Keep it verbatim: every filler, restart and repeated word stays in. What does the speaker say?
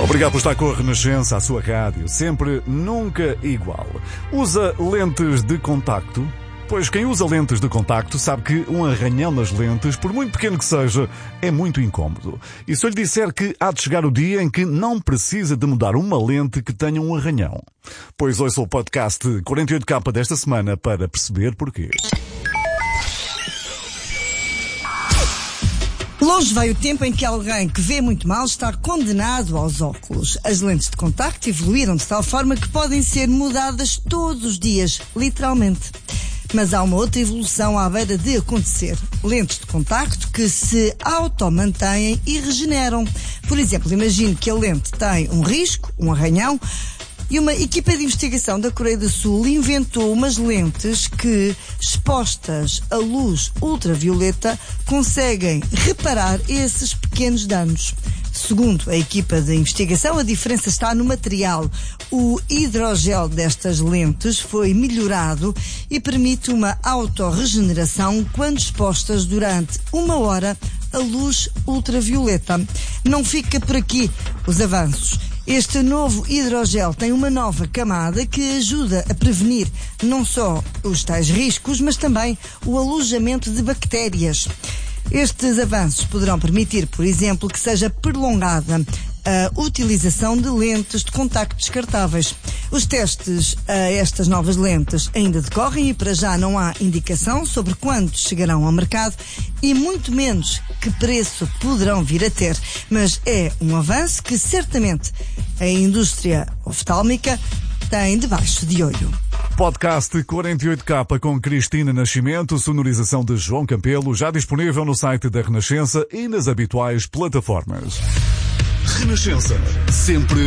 Obrigado por estar com a Renascença, a sua rádio, sempre, nunca igual. Usa lentes de contacto? Pois quem usa lentes de contacto sabe que um arranhão nas lentes, por muito pequeno que seja, é muito incómodo. E se eu lhe disser que há de chegar o dia em que não precisa de mudar uma lente que tenha um arranhão? Pois ouça o podcast quarenta e oito K desta semana para perceber porquê. Longe vai o tempo em que alguém que vê muito mal está condenado aos óculos. As lentes de contacto evoluíram de tal forma que podem ser mudadas todos os dias, literalmente. Mas há uma outra evolução à beira de acontecer. Lentes de contacto que se automantêm e regeneram. Por exemplo, imagine que a lente tem um risco, um arranhão, e uma equipa de investigação da Coreia do Sul inventou umas lentes que, expostas à luz ultravioleta, conseguem reparar esses pequenos danos. Segundo a equipa de investigação, a diferença está no material. O hidrogel destas lentes foi melhorado e permite uma autorregeneração quando expostas durante uma hora à luz ultravioleta. Não fica por aqui os avanços. Este novo hidrogel tem uma nova camada que ajuda a prevenir não só os tais riscos, mas também o alojamento de bactérias. Estes avanços poderão permitir, por exemplo, que seja prolongada a utilização de lentes de contacto descartáveis. Os testes a estas novas lentes ainda decorrem e para já não há indicação sobre quando chegarão ao mercado e muito menos que preço poderão vir a ter. Mas é um avanço que certamente a indústria oftálmica tem debaixo de olho. Podcast quarenta e oito K com Cristina Nascimento, sonorização de João Campelo, já disponível no site da Renascença e nas habituais plataformas. Renascença, sempre